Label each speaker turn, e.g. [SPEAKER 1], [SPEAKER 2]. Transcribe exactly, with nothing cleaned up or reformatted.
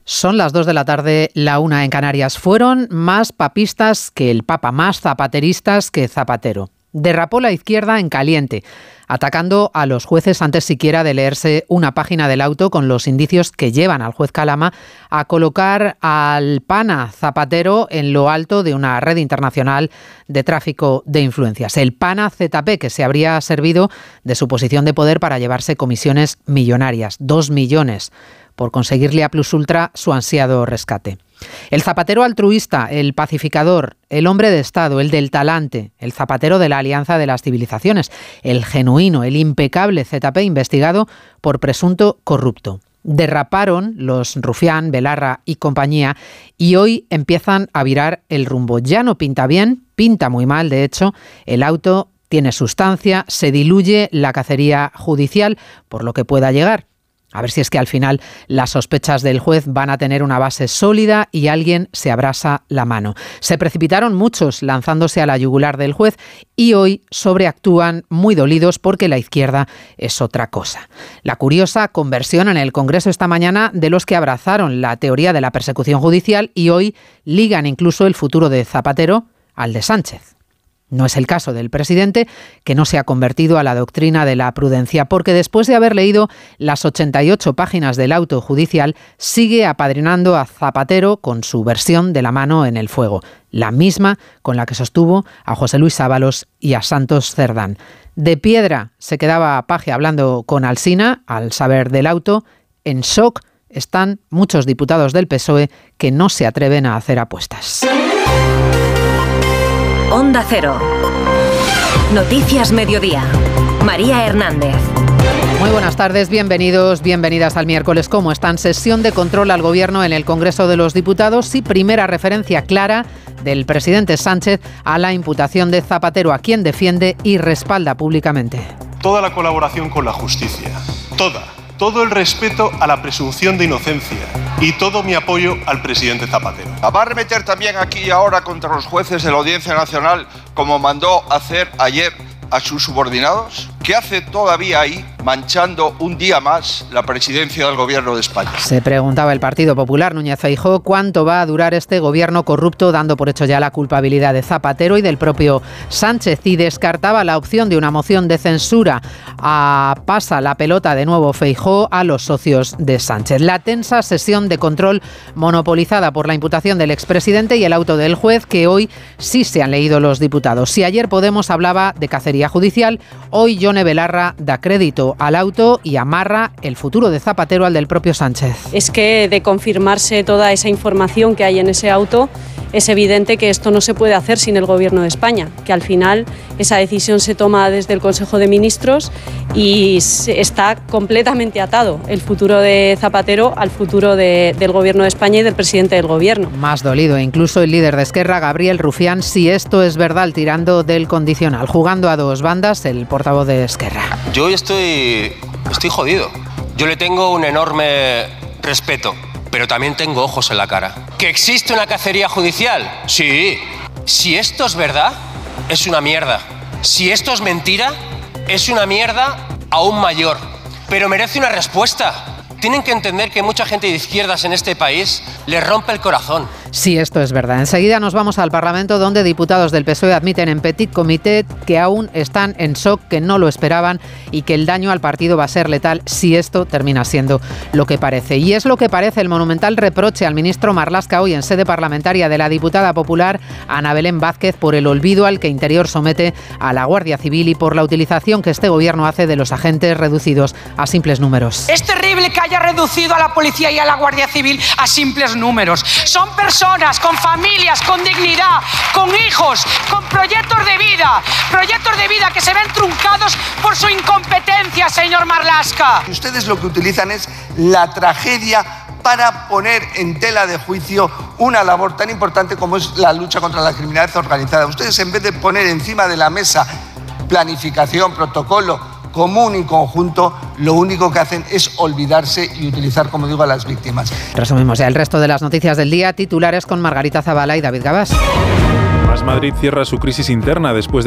[SPEAKER 1] Son las dos de la tarde, la una en Canarias. Fueron más papistas que el Papa, más zapateristas que Zapatero. Derrapó la izquierda en caliente, atacando a los jueces antes siquiera de leerse una página del auto con los indicios que llevan al juez Calama a colocar al pana Zapatero en lo alto de una red internacional de tráfico de influencias. El pana Z P, que se habría servido de su posición de poder para llevarse comisiones millonarias, dos millones, por conseguirle a Plus Ultra su ansiado rescate. El Zapatero altruista, el pacificador, el hombre de Estado, el del talante, el Zapatero de la Alianza de las Civilizaciones, el genuino, el impecable Z P investigado por presunto corrupto. Derraparon los Rufián, Belarra y compañía y hoy empiezan a virar el rumbo. Ya no pinta bien, pinta muy mal, de hecho, el auto tiene sustancia, se diluye la cacería judicial por lo que pueda llegar. A ver si es que al final las sospechas del juez van a tener una base sólida y alguien se abrasa la mano. Se precipitaron muchos lanzándose a la yugular del juez y hoy sobreactúan muy dolidos porque la izquierda es otra cosa. La curiosa conversión en el Congreso esta mañana de los que abrazaron la teoría de la persecución judicial y hoy ligan incluso el futuro de Zapatero al de Sánchez. No es el caso del presidente, que no se ha convertido a la doctrina de la prudencia, porque después de haber leído las ochenta y ocho páginas del auto judicial, sigue apadrinando a Zapatero con su versión de la mano en el fuego, la misma con la que sostuvo a José Luis Ábalos y a Santos Cerdán. De piedra se quedaba Paje hablando con Alsina al saber del auto. En shock están muchos diputados del P S O E que no se atreven a hacer apuestas.
[SPEAKER 2] Onda Cero. Noticias Mediodía. María Hernández.
[SPEAKER 1] Muy buenas tardes, bienvenidos, bienvenidas al miércoles. ¿Cómo están? Sesión de control al Gobierno en el Congreso de los Diputados y primera referencia clara del presidente Sánchez a la imputación de Zapatero, a quien defiende y respalda públicamente.
[SPEAKER 3] Toda la colaboración con la justicia, toda, todo el respeto a la presunción de inocencia y todo mi apoyo al presidente Zapatero.
[SPEAKER 4] ¿Va a arremeter también aquí y ahora contra los jueces de la Audiencia Nacional como mandó hacer ayer a sus subordinados? ¿Qué hace todavía ahí manchando un día más la presidencia del Gobierno de España?
[SPEAKER 1] Se preguntaba el Partido Popular, Núñez Feijóo, cuánto va a durar este gobierno corrupto, dando por hecho ya la culpabilidad de Zapatero y del propio Sánchez, y descartaba la opción de una moción de censura. A, pasa la pelota de nuevo Feijóo a los socios de Sánchez. La tensa sesión de control monopolizada por la imputación del expresidente y el auto del juez, que hoy sí se han leído los diputados. Si ayer Podemos hablaba de cacería judicial, hoy Yone Belarra da crédito al auto y amarra el futuro de Zapatero al del propio Sánchez.
[SPEAKER 5] Es que de confirmarse toda esa información que hay en ese auto, es evidente que esto no se puede hacer sin el Gobierno de España, que al final esa decisión se toma desde el Consejo de Ministros y está completamente atado el futuro de Zapatero al futuro de, del Gobierno de España y del presidente del Gobierno.
[SPEAKER 1] Más dolido incluso el líder de Esquerra, Gabriel Rufián, si esto es verdad, tirando del condicional, jugando a dos bandas, el portavoz de Esquerra.
[SPEAKER 6] Yo hoy estoy, estoy jodido. Yo le tengo un enorme respeto, pero también tengo ojos en la cara. ¿Que existe una cacería judicial? Sí. Si esto es verdad, es una mierda. Si esto es mentira, es una mierda aún mayor. Pero merece una respuesta. Tienen que entender que mucha gente de izquierdas en este país les rompe el corazón.
[SPEAKER 1] Sí, esto es verdad. Enseguida nos vamos al Parlamento, donde diputados del P S O E admiten en petit comité que aún están en shock, que no lo esperaban y que el daño al partido va a ser letal si esto termina siendo lo que parece. Y es lo que parece el monumental reproche al ministro Marlaska hoy en sede parlamentaria de la diputada popular Ana Belén Vázquez por el olvido al que Interior somete a la Guardia Civil y por la utilización que este gobierno hace de los agentes reducidos a simples números.
[SPEAKER 7] Es terrible que haya reducido a la policía y a la Guardia Civil a simples números. Son personas con familias, con dignidad, con hijos, con proyectos de vida, proyectos de vida que se ven truncados por su incompetencia, señor Marlaska.
[SPEAKER 8] Ustedes lo que utilizan es la tragedia para poner en tela de juicio una labor tan importante como es la lucha contra la criminalidad organizada. Ustedes, en vez de poner encima de la mesa planificación, protocolo común y conjunto, lo único que hacen es olvidarse y utilizar, como digo, a las víctimas.
[SPEAKER 1] Resumimos ya el resto de las noticias del día, titulares con Margarita Zavala y David Gabás.
[SPEAKER 9] Más Madrid cierra su crisis interna después de